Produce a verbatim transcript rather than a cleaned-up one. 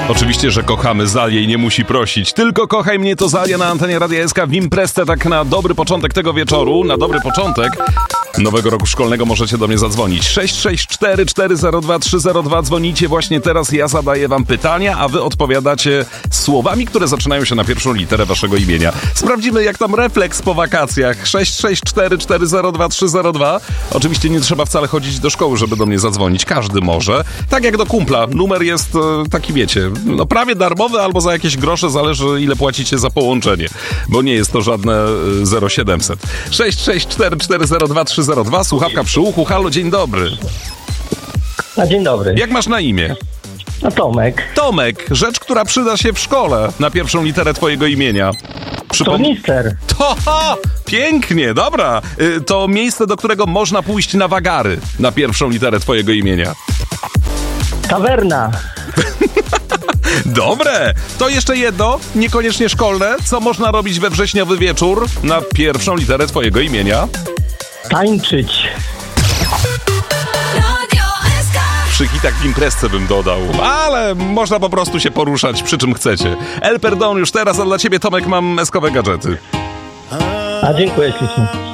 Oczywiście, że kochamy Zalię i nie musi prosić. Tylko kochaj mnie to Zalia na antenie Radia S K w imprezę, tak na dobry początek tego wieczoru, na dobry początek nowego roku szkolnego możecie do mnie zadzwonić. sześć sześć cztery cztery zero dwa trzy zero dwa. Dzwonicie właśnie teraz, ja zadaję wam pytania, a wy odpowiadacie słowami, które zaczynają się na pierwszą literę waszego imienia. Sprawdzimy, jak tam refleks po wakacjach. sześć sześć cztery cztery zero dwa trzy zero dwa. Oczywiście nie trzeba wcale chodzić do szkoły, żeby do mnie zadzwonić. Każdy może. Tak jak do kumpla. Numer jest e, taki, wiecie, no prawie darmowy albo za jakieś grosze, zależy ile płacicie za połączenie. Bo nie jest to żadne e, zero siedemset. sześć sześć cztery cztery zero dwa trzy zero dwa. Słuchawka przy uchu. Halo, dzień dobry. A dzień dobry. Jak masz na imię? No Tomek. Tomek. Rzecz, która przyda się w szkole na pierwszą literę twojego imienia. Przypom- Tornister. To ha, pięknie, dobra. Y, to miejsce, do którego można pójść na wagary na pierwszą literę twojego imienia. Tawerna. Dobre. To jeszcze jedno, niekoniecznie szkolne. Co można robić we wrześniowy wieczór na pierwszą literę twojego imienia? Tańczyć. Przy hitach w imprezce bym dodał, ale można po prostu się poruszać przy czym chcecie. El Perdón już teraz, a dla ciebie, Tomek, mam eskowe gadżety. A dziękuję ślicznie.